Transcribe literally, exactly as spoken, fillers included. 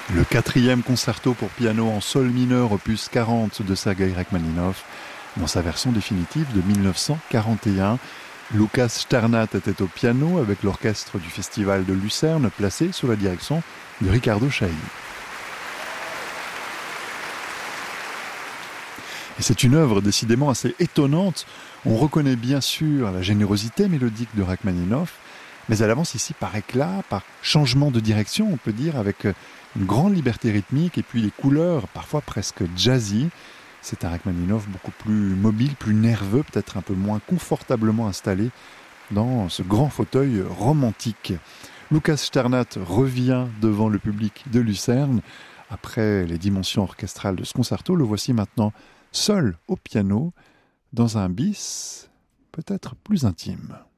Le quatrième concerto pour piano en sol mineur opus quarante de Sergueï Rachmaninov dans sa version définitive de mille neuf cent quarante et un. Lukas Sternat était au piano avec l'orchestre du Festival de Lucerne placé sous la direction de Riccardo Chailly. Et c'est une œuvre décidément assez étonnante. On reconnaît bien sûr la générosité mélodique de Rachmaninov, mais elle avance ici par éclat, par changement de direction, on peut dire, avec une grande liberté rythmique et puis des couleurs parfois presque jazzy. C'est un Rachmaninov beaucoup plus mobile, plus nerveux, peut-être un peu moins confortablement installé dans ce grand fauteuil romantique. Lukas Sternat revient devant le public de Lucerne. Après les dimensions orchestrales de ce concerto, le voici maintenant seul au piano, dans un bis peut-être plus intime.